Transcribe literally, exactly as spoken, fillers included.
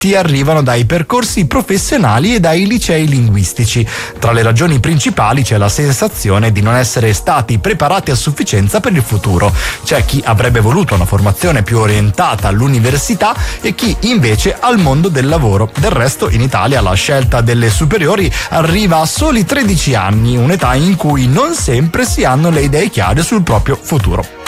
arrivano dai percorsi professionali e dai licei linguistici. Tra le ragioni principali c'è la sensazione di non essere stati preparati a sufficienza per il futuro. C'è chi avrebbe voluto una formazione più orientata all'università e chi invece al mondo del lavoro. Del resto in Italia la scelta delle superiori arriva a soli tredici anni, un'età in cui non sempre si hanno le idee chiare sul proprio futuro.